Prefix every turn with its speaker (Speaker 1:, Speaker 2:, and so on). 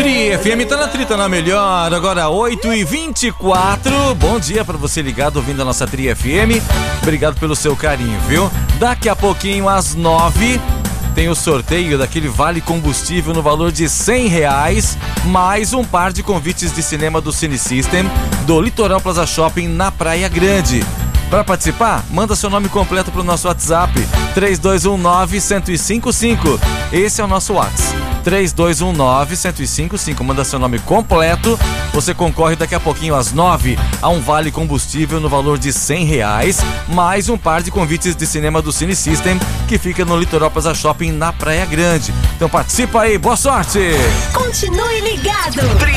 Speaker 1: Tri FM tá na trita na melhor, agora 8h24. Bom dia pra você ligado ouvindo a nossa Tri FM. Obrigado pelo seu carinho, viu? Daqui a pouquinho às 9 tem o sorteio daquele vale combustível no valor de R$100, mais um par de convites de cinema do Cine System do Litoral Plaza Shopping na Praia Grande. Para participar, manda seu nome completo pro nosso WhatsApp 3219-1055. Esse é o nosso WhatsApp 3219-1055. Manda seu nome completo. Você concorre daqui a pouquinho às 9 a um vale combustível no valor de R$100, mais um par de convites de cinema do Cine System, que fica no Litoral Plaza Shopping na Praia Grande. Então participa aí, boa sorte!
Speaker 2: Continue ligado!